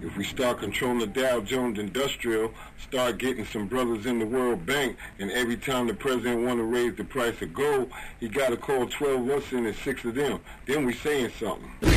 If we start controlling the Dow Jones Industrial, start getting some brothers in the World Bank, and every time the president want to raise the price of gold, he got to call 12 of us in and 6 of them. Then we saying something.